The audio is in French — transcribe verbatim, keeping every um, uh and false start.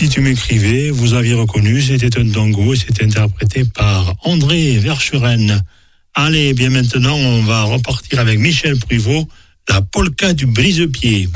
Si tu m'écrivais, vous aviez reconnu, c'était un tango, c'était interprété par André Verschuren. Allez, bien maintenant, on va repartir avec Michel Pruvot, la polka du brise-pied.